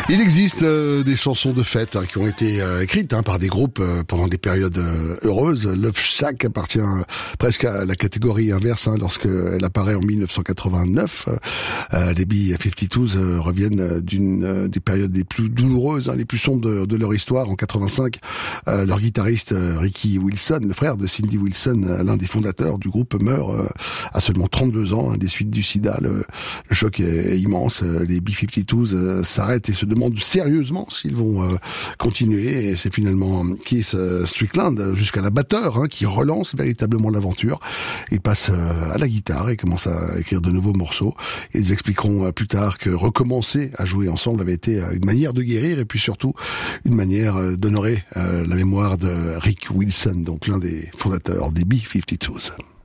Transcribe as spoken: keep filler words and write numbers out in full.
Il existe euh, des chansons de fête hein, qui ont été euh, écrites hein, par des groupes euh, pendant des périodes euh, heureuses. Love Shack appartient euh, presque à la catégorie inverse hein, lorsqu'elle apparaît en dix-neuf cent quatre-vingt-neuf. Euh, les B cinquante-deux euh, reviennent euh, d'une euh, des périodes les plus douloureuses, hein, les plus sombres de, de leur histoire. En quatre-vingt-cinq, euh, leur guitariste euh, Ricky Wilson, le frère de Cindy Wilson, euh, l'un des fondateurs du groupe, meurt euh, à seulement trente-deux ans hein, des suites du sida. Le, le choc est, est immense. Les B cinquante-deux euh, s'arrêtent et se demandent sérieusement s'ils vont euh, continuer, et c'est finalement Keith euh, Strickland jusqu'à la batteur hein, qui relance véritablement l'aventure. Il passe euh, à la guitare et commence à écrire de nouveaux morceaux. Ils expliqueront euh, plus tard que recommencer à jouer ensemble avait été euh, une manière de guérir et puis surtout une manière euh, d'honorer euh, la mémoire de Rick Wilson, donc l'un des fondateurs des B cinquante-deux.